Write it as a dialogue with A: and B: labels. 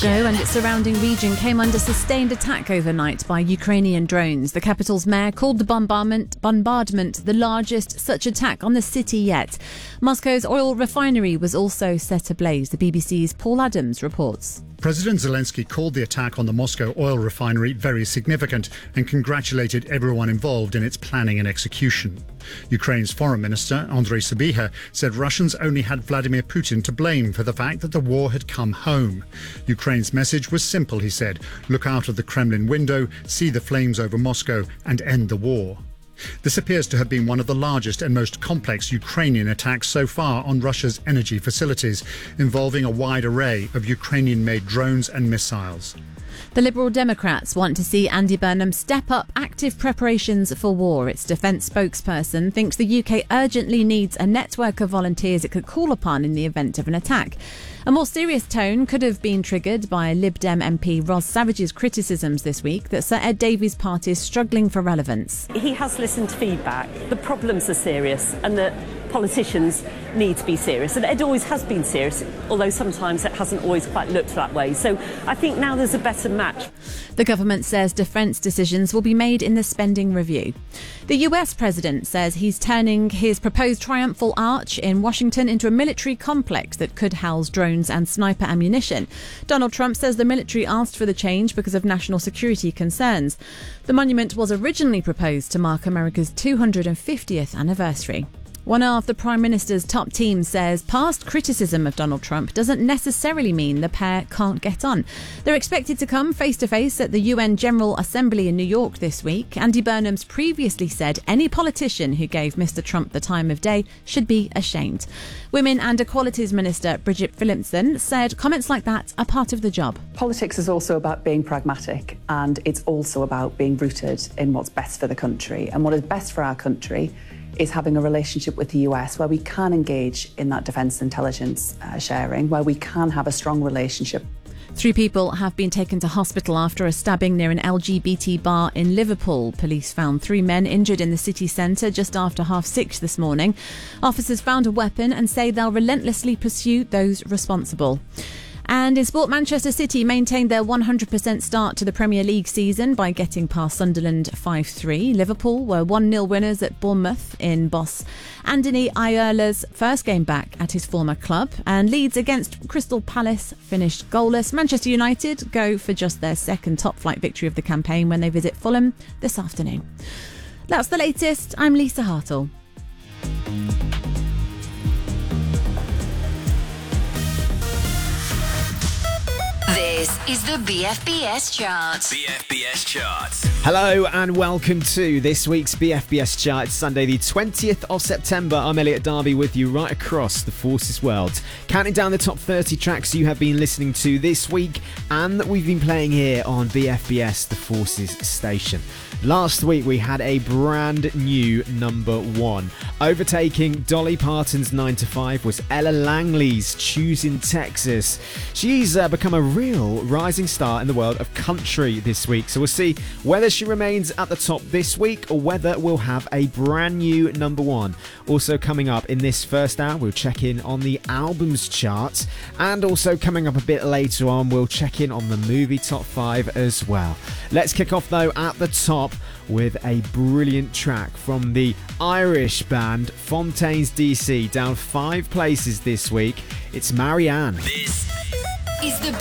A: And its surrounding region came under sustained attack overnight by Ukrainian drones. The capital's mayor called the bombardment the largest such attack on the city yet. Moscow's oil refinery was also set ablaze. The BBC's Paul Adams reports.
B: President Zelensky called the attack on the Moscow oil refinery very significant and congratulated everyone involved in its planning and execution. Ukraine's foreign minister, Andrei Sybiha, said Russians only had Vladimir Putin to blame for the fact that the war had come home. Ukraine's message was simple, he said. Look out of the Kremlin window, see the flames over Moscow and end the war. This appears to have been one of the largest and most complex Ukrainian attacks so far on Russia's energy facilities, involving a wide array of Ukrainian-made drones and missiles.
A: The Liberal Democrats want to see Andy Burnham step up active preparations for war. Its defence spokesperson thinks the UK urgently needs a network of volunteers it could call upon in the event of an attack. A more serious tone could have been triggered by Lib Dem MP Ros Savage's criticisms this week that Sir Ed Davies' party is struggling for relevance.
C: He has listened to feedback. The problems are serious and that politicians need to be serious. And Ed always has been serious, although sometimes it hasn't always quite looked that way. So I think now there's a better match.
A: The government says defence decisions will be made in the spending review. The US president says he's turning his proposed triumphal arch in Washington into a military complex that could house drones and sniper ammunition. Donald Trump says the military asked for the change because of national security concerns. The monument was originally proposed to mark America's 250th anniversary. One of the Prime Minister's top team says past criticism of Donald Trump doesn't necessarily mean the pair can't get on. They're expected to come face-to-face at the UN General Assembly in New York this week. Andy Burnham's previously said any politician who gave Mr Trump the time of day should be ashamed. Women and Equalities Minister Bridget Phillipson said comments like that are part of the job.
D: Politics is also about being pragmatic, and it's also about being rooted in what's best for the country. And what is best for our country is having a relationship with the US where we can engage in that defence intelligence sharing, where we can have a strong relationship.
A: 3 people have been taken to hospital after a stabbing near an LGBT bar in Liverpool. Police found 3 men injured in the city centre just after 6:30 this morning. Officers found a weapon and say they'll relentlessly pursue those responsible. And in sport, Manchester City maintained their 100% start to the Premier League season by getting past Sunderland 5-3. Liverpool were 1-0 winners at Bournemouth in boss Andoni Iraola's first game back at his former club. And Leeds against Crystal Palace finished goalless. Manchester United go for just their second top-flight victory of the campaign when they visit Fulham this afternoon. That's the latest. I'm Lisa Hartle.
E: This is the BFBS Chart.
F: BFBS Chart.
G: Hello and welcome to this week's BFBS Chart. It's Sunday the 20th of September. I'm Elliot Darby with you right across the Forces world. Counting down the top 30 tracks you have been listening to this week and that we've been playing here on BFBS, the Forces station. Last week we had a brand new number 1. Overtaking Dolly Parton's 9 to 5 was Ella Langley's Choosing Texas. She's become a real rising star in the world of country this week, so we'll see whether she remains at the top this week or whether we'll have a brand new number 1. Also coming up in this first hour, we'll check in on the albums chart, and also coming up a bit later on, we'll check in on the movie top 5 as well. Let's kick off though at the top with a brilliant track from the Irish band Fontaines DC, down 5 places this week. It's Marianne.
E: This is the